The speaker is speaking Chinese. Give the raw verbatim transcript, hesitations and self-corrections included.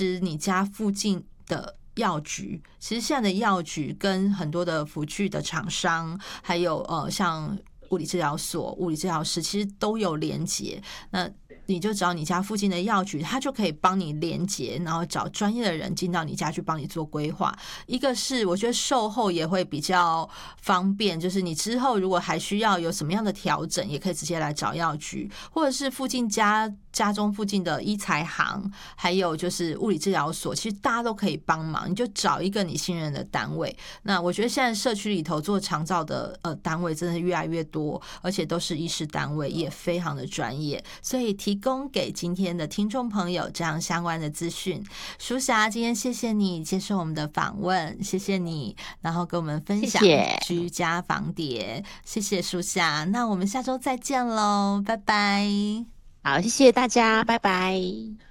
实你家附近的药局，其实现在的药局跟很多的辅具的厂商，还有呃像物理治疗所、物理治疗师，其实都有连结。那你就找你家附近的药局，他就可以帮你连结，然后找专业的人进到你家去帮你做规划。一个是我觉得售后也会比较方便，就是你之后如果还需要有什么样的调整，也可以直接来找药局，或者是附近家家中附近的医材行，还有就是物理治疗所，其实大家都可以帮忙。你就找一个你信任的单位。那我觉得现在社区里头做长照的呃单位真的越来越多，而且都是医师单位，也非常的专业，所以提供给今天的听众朋友这样相关的资讯。淑霞，今天谢谢你接受我们的访问，谢谢你，然后跟我们分享居家防谍，谢谢淑霞。那我们下周再见喽，拜拜。 好，谢谢大家，拜拜。